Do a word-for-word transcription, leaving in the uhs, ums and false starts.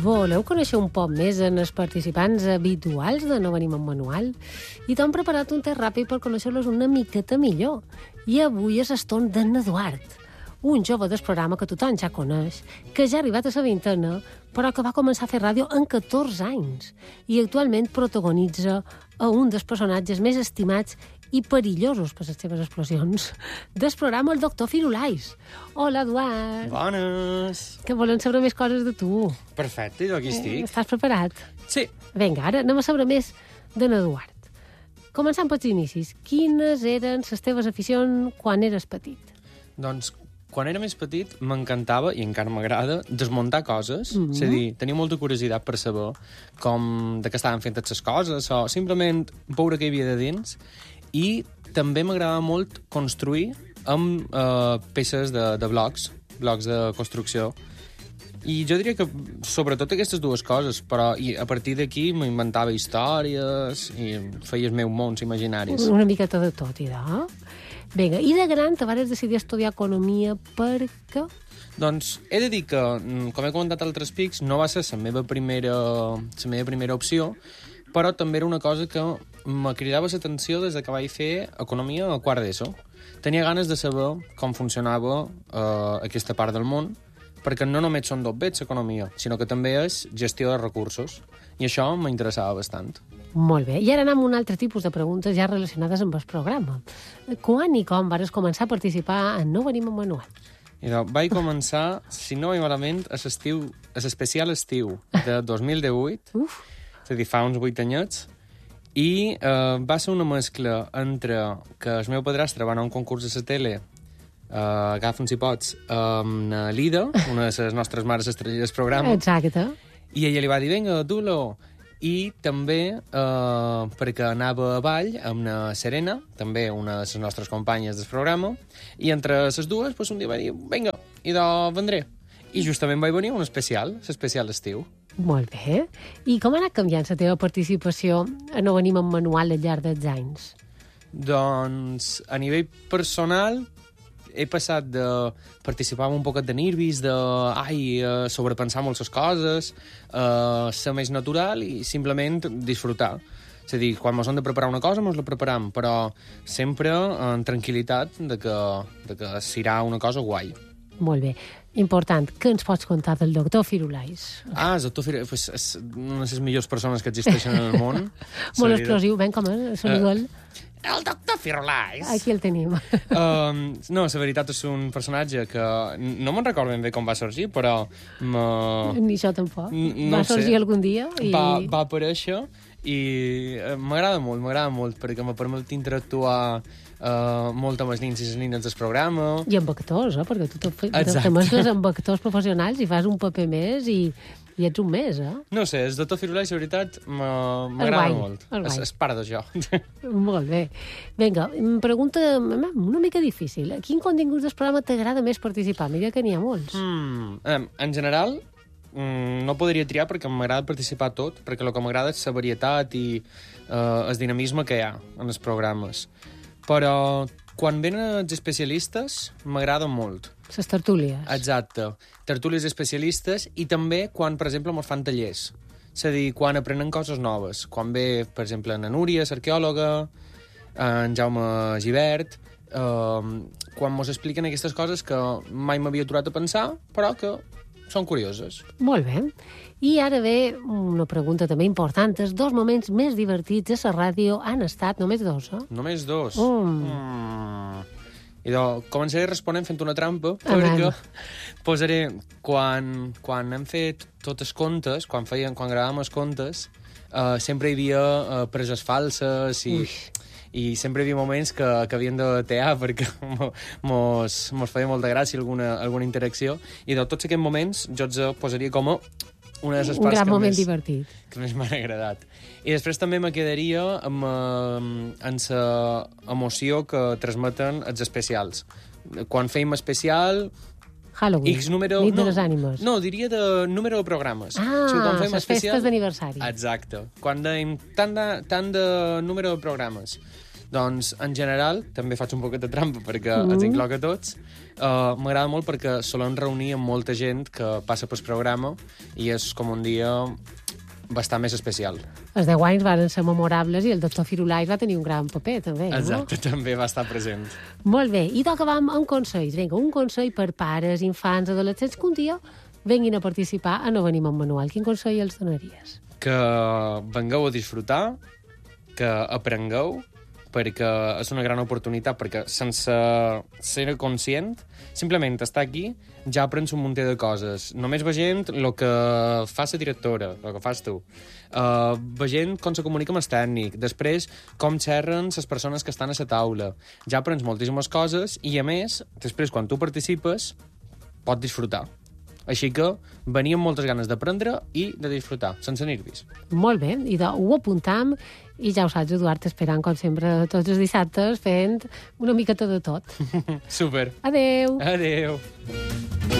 Voleu conèixer un poc més en els participants habituals de No Venim amb Manual? I t'han preparat un test ràpid per conèixer-los una miqueta millor. I avui és el torn d'en Eduard, un jove del programa que tothom ja coneix, que ja ha arribat a la vintena, però que va començar a fer ràdio en catorze anys i actualment protagonitza a un dels personatges més estimats i perillosos per les seves explosions del programa El doctor Firulais. Hola, Eduard. Bones. Que volen saber més coses de tu. Perfecte, jo aquí estic. Eh, estàs preparat? Sí. Vinga, ara anem a saber més d'en Eduard. Començant pels inicis, quines eren les teves aficions quan eres petit? Doncs, quan era més petit, m'encantava, i encara m'agrada, desmuntar coses. Mm -hmm. És a dir, tenia molta curiositat per saber com, de què estaven fent les coses, o simplement veure què hi havia de dins. I també m'agradava molt construir amb eh, peces de, de blocs, blocs de construcció. I jo diria que sobretot aquestes dues coses, però i a partir d'aquí m'inventava històries i feia els meus mons imaginaris. Una miqueta de tot, i de... Vinga, i de gran te vas decidir estudiar economia per què? Doncs he de dir que, com he comentat altres pics, no va ser la meva primera, la meva primera opció, però també era una cosa que me cridava l'atenció des que vaig fer economia a quart d'ESO. Tenia ganes de saber com funcionava eh, aquesta part del món, perquè no només són dos bets, economia, sinó que també és gestió de recursos. I això m'interessava bastant. Molt bé. I ara anem a un altre tipus de preguntes ja relacionades amb el programa. Quan i com vas començar a participar en No Venim amb Manual? I doncs, vaig començar, si no vaig malament, a l'estiu, a l'especial estiu de dos mil divuit, Uf. és a dir, fa uns vuit anyets, i eh, va ser una mescla entre que el meu padrastre va anar a un concurs de la tele, uh, Agafa'n si pots, amb uh, l'Ida, una de les nostres mares estrelles del programa. Exacte. I ella li va dir, vinga, du-lo. I també eh, perquè anava a ball amb la Serena, també una de les nostres companyes del programa, i entre les dues, pues, un dia va dir, vinga, i de vendré. I justament vaig venir un especial, l'especial estiu. Molt bé. I com ha anat canviant la teva participació a No Venim amb Manual al llarg dels anys? Doncs, a nivell personal, he passat de participar amb un poquet de nervis, de ai, uh, sobrepensar molt les coses, uh, ser més natural i simplement disfrutar. És a dir, quan mos hem de preparar una cosa, mos la preparam, però sempre en tranquil·litat de que, de que serà una cosa guai. Molt bé. Important, què ens pots contar del doctor Firulais? Ah, el doctor Firulais pues, és una de les millors persones que existeixen en el món. Molt explosiu, ben com és, sonidol. Uh, el doctor Firulais! Aquí el tenim. um, no, la veritat és un personatge que no me'n recordo ben bé com va sorgir, però... Ni això tampoc. No va sorgir sé. algun dia i... Va, va aparèixer i m'agrada molt, m'agrada molt, perquè me permet interactuar uh, molt amb els nins i les nines del programa. I amb actors, eh? Perquè tu te, te mescles amb actors professionals i fas un paper més i, i ets un més, eh? No sé, el doctor Firulais, la veritat, m'agrada molt. És, és part de jo. Molt bé. Vinga, em pregunta una mica difícil. A quin contingut del programa t'agrada més participar? Mira que n'hi ha molts. Mm, en general, no podria triar perquè m'agrada participar tot, perquè el que m'agrada és la varietat i uh, el dinamisme que hi ha en els programes. Però quan venen els especialistes m'agrada molt. Les tertúlies. Exacte. Tertúlies especialistes i també quan, per exemple, ens fan tallers. És a dir, quan aprenen coses noves. Quan ve, per exemple, en Núria, l'arqueòloga, en Jaume Gibert, eh, quan ens expliquen aquestes coses que mai m'havia aturat a pensar, però que són curioses. Molt bé. I ara ve una pregunta també important. Els dos moments més divertits de la ràdio han estat només dos, eh? Només dos? Mm. Mm. I doncs, començaré responent fent una trampa, Anem. perquè posaré, quan, quan hem fet tots els contes, quan, feien, quan gravàvem els contes, uh, sempre hi havia uh, preses falses i... Ui. I sempre hi havia moments que, que havien de tear perquè mos, mos feia molta gràcia alguna, alguna interacció, i de tots aquests moments jo els posaria com a una de les parts un gran que moment més, divertit. que més m'han agradat. I després també me quedaria amb, amb la emoció que transmeten els especials. Quan fèiem especial... Halloween, X número, nit no, de les ànimes. No, diria de número de programes. Ah, o sigui, quan fèiem les especial, festes d'aniversari. Exacte. Quan dèiem tant de, tant de número de programes. Doncs, en general, també faig un poquet de trampa perquè Mm. els incloc a tots. Uh, M'agrada molt perquè solen reunir amb molta gent que passa pel programa i és com un dia bastant més especial. Els deu anys van ser memorables i el doctor Firulais va tenir un gran paper, també, no? Exacte, també va estar present. Molt bé, i toca vam amb consells. Vinga, un consell per pares, infants, adolescents que un dia venguin a participar a No venim amb manual. Quin consell els donaries? Que vengueu a disfrutar, que aprengueu, perquè és una gran oportunitat, perquè sense ser conscient, simplement estar aquí ja aprens un munt de coses. Només veient el que fa la directora, el que fas tu. Uh, veient com se comunica amb el tècnic, després com xerren les persones que estan a la taula. Ja aprens moltíssimes coses i, a més, després, quan tu participes, pots disfrutar. Així que venir amb moltes ganes d'aprendre i de disfrutar, sense nervis. Molt bé, i de, ho apuntam i ja ho saps, Eduard, esperant, com sempre, tots els dissabtes, fent una miqueta de tot. Super. Adeu. Adeu.